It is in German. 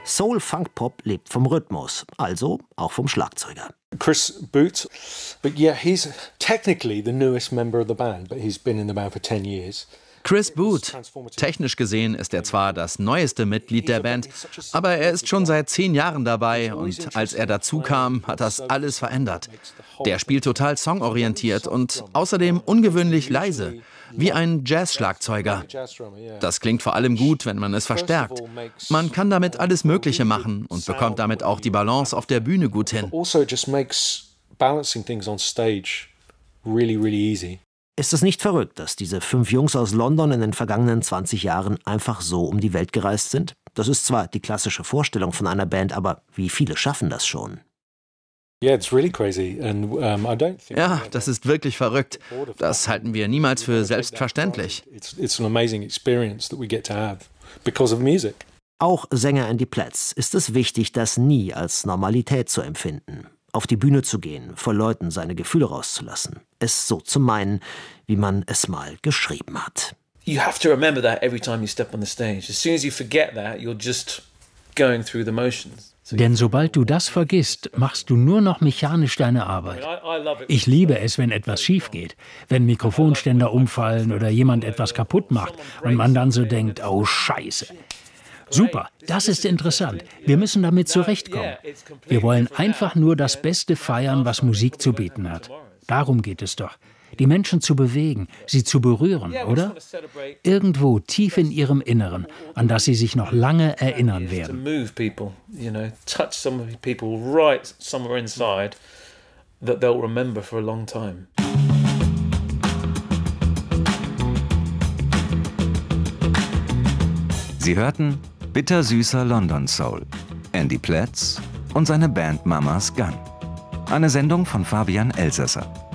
Soul-Funk-Pop lebt vom Rhythmus, also auch vom Schlagzeuger. Chris Boot, but yeah, he's technically the newest member of the band, but he's been in the band for 10 years. Chris Boot. Technisch gesehen ist er zwar das neueste Mitglied der Band, aber er ist schon seit 10 Jahren dabei und als er dazu kam, hat das alles verändert. Der spielt total songorientiert und außerdem ungewöhnlich leise, wie ein Jazz-Schlagzeuger. Das klingt vor allem gut, wenn man es verstärkt. Man kann damit alles Mögliche machen und bekommt damit auch die Balance auf der Bühne gut hin. Ist es nicht verrückt, dass diese 5 Jungs aus London in den vergangenen 20 Jahren einfach so um die Welt gereist sind? Das ist zwar die klassische Vorstellung von einer Band, aber wie viele schaffen das schon? Ja, das ist wirklich verrückt. Das halten wir niemals für selbstverständlich. Auch Sänger Andy Platz ist es wichtig, das nie als Normalität zu empfinden. Auf die Bühne zu gehen, vor Leuten seine Gefühle rauszulassen. Es so zu meinen, wie man es mal geschrieben hat. You have to remember that every time you step on the stage. As soon as you forget that, you're just going through the motions. Denn sobald du das vergisst, machst du nur noch mechanisch deine Arbeit. Ich liebe es, wenn etwas schief geht, wenn Mikrofonständer umfallen oder jemand etwas kaputt macht und man dann so denkt, oh Scheiße. Super, das ist interessant. Wir müssen damit zurechtkommen. Wir wollen einfach nur das Beste feiern, was Musik zu bieten hat. Darum geht es doch. Die Menschen zu bewegen, sie zu berühren, oder? Irgendwo tief in ihrem Inneren, an das sie sich noch lange erinnern werden. Sie hörten Bittersüßer London Soul, Andy Platz und seine Band Mamas Gun. Eine Sendung von Fabian Elsässer.